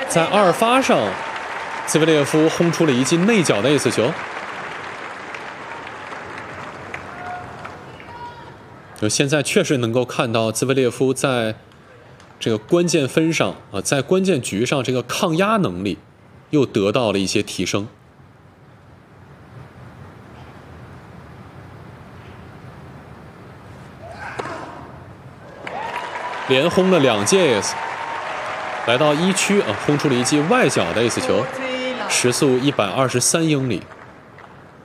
在二发上，兹维列夫轰出了一记内角的 ace 球。就现在确实能够看到兹维列夫在这个关键分上啊，在关键局上这个抗压能力又得到了一些提升。连轰了2记 ace， 来到1区啊，轰出了一记外角的 ace 球，时速123英里。